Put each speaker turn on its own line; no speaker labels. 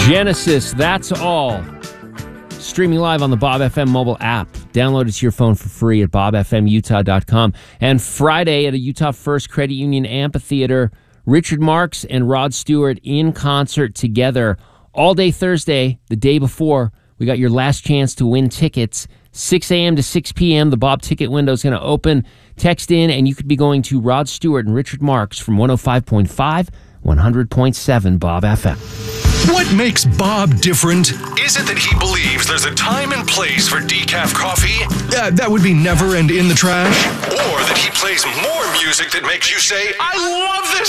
Genesis, That's All. Streaming live on the Bob FM mobile app. Download it to your phone for free at bobfmutah.com. And Friday at a Utah First Credit Union Amphitheater, Richard Marx and Rod Stewart in concert together. All day Thursday, the day before, we got your last chance to win tickets. 6 a.m. to 6 p.m., the Bob ticket window is going to open. Text in, and you could be going to Rod Stewart and Richard Marx from 105.5, 100.7 Bob FM.
What makes Bob different? Is it that he believes there's a time and place for decaf coffee? That would be never and in the trash? Or that he plays more music that makes you say, I love this